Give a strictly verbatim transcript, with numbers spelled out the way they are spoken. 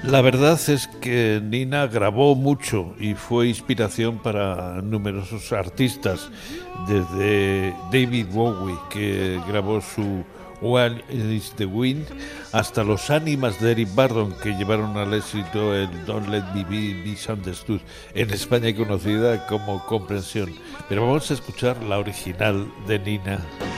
La verdad es que Nina grabó mucho y fue inspiración para numerosos artistas, desde David Bowie, que grabó su One is the Wind, hasta los ánimas de Eric Burdon, que llevaron al éxito el Don't Let Me Be Misunderstood, en España conocida como Comprensión. Pero vamos a escuchar la original de Nina.